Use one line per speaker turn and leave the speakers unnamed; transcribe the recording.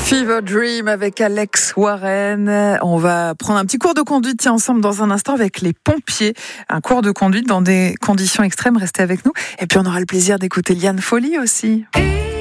Fever Dream avec Alex Warren. On va prendre un petit cours de conduite ensemble dans un instant avec les pompiers. Un cours de conduite dans des conditions extrêmes. Restez avec nous. Et puis on aura le plaisir d'écouter Liane Folly aussi.